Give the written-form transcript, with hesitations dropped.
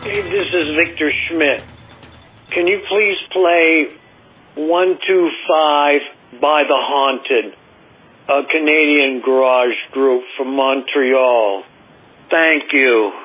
Hey, this is Victor Schmidt. Can you please play 125 by The Haunted, a Canadian garage group from Montreal? Thank you.